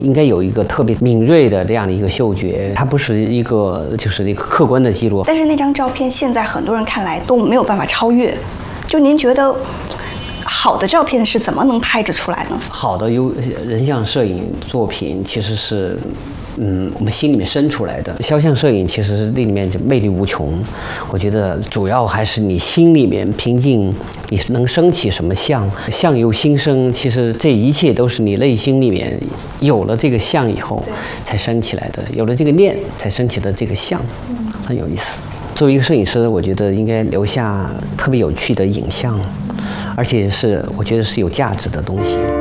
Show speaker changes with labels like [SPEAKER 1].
[SPEAKER 1] 应该有一个特别敏锐的这样的一个嗅觉，它不是一个就是一个客观的记录。
[SPEAKER 2] 但是那张照片现在很多人看来都没有办法超越，就您觉得好的照片是怎么能拍得出来呢？
[SPEAKER 1] 好的人像摄影作品其实是。我们心里面生出来的肖像摄影，其实那里面就魅力无穷。我觉得主要还是你心里面平静，你能升起什么相，相由心生。其实这一切都是你内心里面有了这个相以后才升起来的，有了这个念才升起的这个相，很有意思。作为一个摄影师，我觉得应该留下特别有趣的影像，而且是我觉得是有价值的东西。